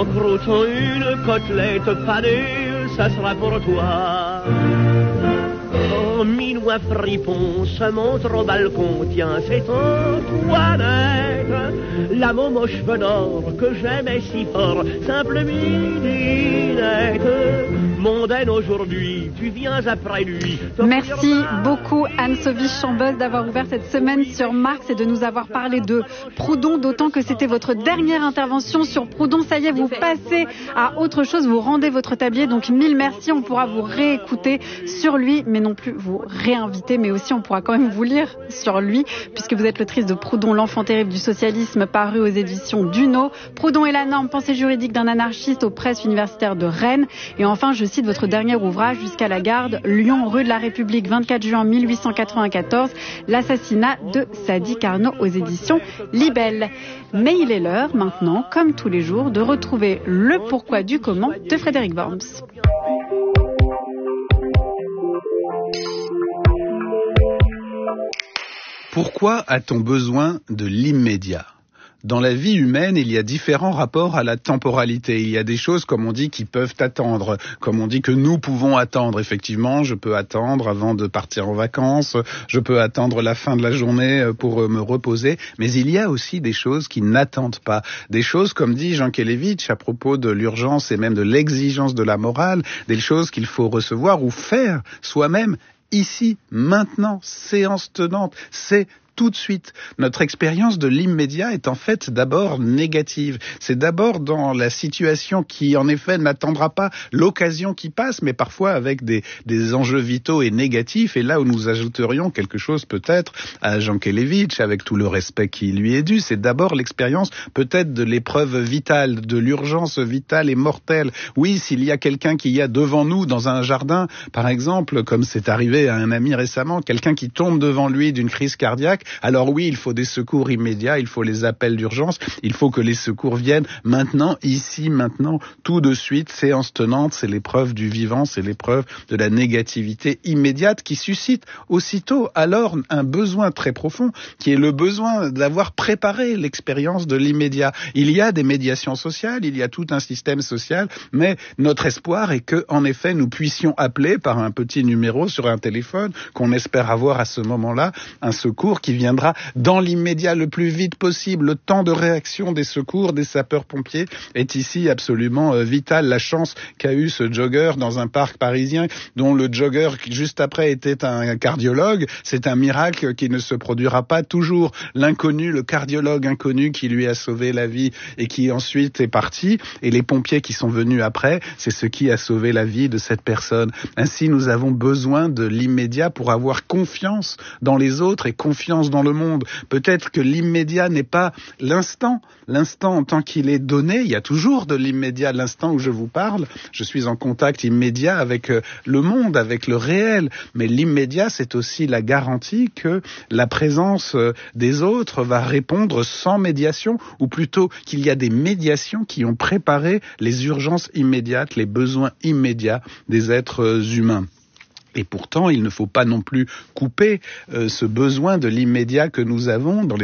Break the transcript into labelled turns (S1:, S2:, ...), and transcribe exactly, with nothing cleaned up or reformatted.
S1: En croûtant une côtelette panée, ça sera pour toi. Oh, Minois fripon se montre au balcon, tiens, c'est Antoinette, la môme aux cheveux d'or que j'aimais si fort, simple midinette. Mondaine aujourd'hui, tu viens après lui.
S2: Merci beaucoup Anne-Sophie Chambeuse d'avoir ouvert cette semaine sur Marx et de nous avoir parlé de Proudhon, d'autant que c'était votre dernière intervention sur Proudhon. Ça y est, vous passez à autre chose, vous rendez votre tablier, donc mille merci. On pourra vous réécouter sur lui, mais non plus vous réinviter, mais aussi on pourra quand même vous lire sur lui, puisque vous êtes l'autrice de Proudhon, l'enfant terrible du socialisme, paru aux éditions Duno. Proudhon est la norme, pensée juridique d'un anarchiste aux presses universitaires de Rennes. Et enfin, je cite votre dernier ouvrage, Jusqu'à la garde, Lyon, rue de la République, vingt-quatre juin mille huit cent quatre-vingt-quatorze, l'assassinat de Sadi Carnot aux éditions Libelle. Mais il est l'heure maintenant, comme tous les jours, de retrouver le pourquoi du comment de Frédéric Worms.
S3: Pourquoi a-t-on besoin de l'immédiat ? Dans la vie humaine, il y a différents rapports à la temporalité. Il y a des choses, comme on dit, qui peuvent attendre, comme on dit que nous pouvons attendre. Effectivement, je peux attendre avant de partir en vacances, je peux attendre la fin de la journée pour me reposer, mais il y a aussi des choses qui n'attendent pas. Des choses, comme dit Jean Kelevitch à propos de l'urgence et même de l'exigence de la morale, des choses qu'il faut recevoir ou faire soi-même, ici, maintenant, séance tenante, c'est tout de suite. Notre expérience de l'immédiat est en fait d'abord négative. C'est d'abord dans la situation qui, en effet, n'attendra pas l'occasion qui passe, mais parfois avec des, des enjeux vitaux et négatifs. Et là où nous ajouterions quelque chose peut-être à Jean Kelevitch, avec tout le respect qui lui est dû, c'est d'abord l'expérience peut-être de l'épreuve vitale, de l'urgence vitale et mortelle. Oui, s'il y a quelqu'un qui y a devant nous dans un jardin, par exemple, comme c'est arrivé à un ami récemment, quelqu'un qui tombe devant lui d'une crise cardiaque, alors oui, il faut des secours immédiats, il faut les appels d'urgence, il faut que les secours viennent maintenant, ici, maintenant, tout de suite, séance tenante, c'est l'épreuve du vivant, c'est l'épreuve de la négativité immédiate qui suscite aussitôt alors un besoin très profond, qui est le besoin d'avoir préparé l'expérience de l'immédiat. Il y a des médiations sociales, il y a tout un système social, mais notre espoir est que, en effet, nous puissions appeler par un petit numéro sur un téléphone, qu'on espère avoir à ce moment-là, un secours qui viendra dans l'immédiat le plus vite possible. Le temps de réaction des secours, des sapeurs-pompiers est ici absolument euh, vital. La chance qu'a eu ce jogger dans un parc parisien, dont le jogger juste après était un cardiologue, c'est un miracle qui ne se produira pas toujours. L'inconnu, le cardiologue inconnu qui lui a sauvé la vie et qui ensuite est parti, et les pompiers qui sont venus après, c'est ce qui a sauvé la vie de cette personne. Ainsi, nous avons besoin de l'immédiat pour avoir confiance dans les autres et confiance dans le monde. Peut-être que l'immédiat n'est pas l'instant. L'instant en tant qu'il est donné, il y a toujours de l'immédiat. L'instant où je vous parle, je suis en contact immédiat avec le monde, avec le réel. Mais l'immédiat, c'est aussi la garantie que la présence des autres va répondre sans médiation, ou plutôt qu'il y a des médiations qui ont préparé les urgences immédiates, les besoins immédiats des êtres humains. Et pourtant, il ne faut pas non plus couper euh, ce besoin de l'immédiat que nous avons dans les